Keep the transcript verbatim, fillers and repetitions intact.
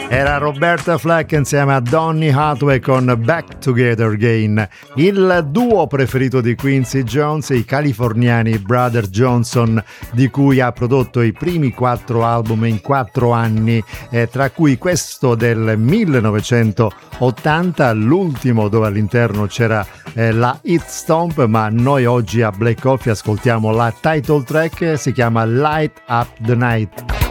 Era Roberta Flack insieme a Donny Hathaway con Back Together Again, il duo preferito di Quincy Jones, i californiani Brother Johnson, di cui ha prodotto i primi quattro album in quattro anni, eh, tra cui questo del millenovecentottanta, l'ultimo dove all'interno c'era eh, la Hit Stomp, ma noi oggi a Black Coffee ascoltiamo la title track, si chiama Light Up the Night.